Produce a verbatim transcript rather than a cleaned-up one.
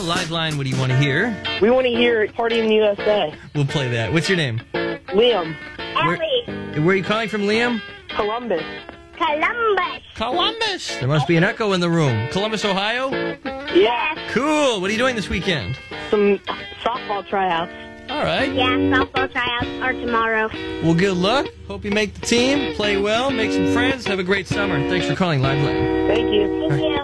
Liveline, what do you want to hear? We want to hear Party in the U S A. We'll play that. What's your name? Liam. Ellie. Where are you calling from, Liam? Columbus. Columbus. Columbus. There must be an echo in the room. Columbus, Ohio? Yeah. Cool. What are you doing this weekend? Some softball tryouts. All right. Yeah, softball tryouts are tomorrow. Well, good luck. Hope you make the team, play well, make some friends, have a great summer. Thanks for calling Liveline. Thank you. Thank you.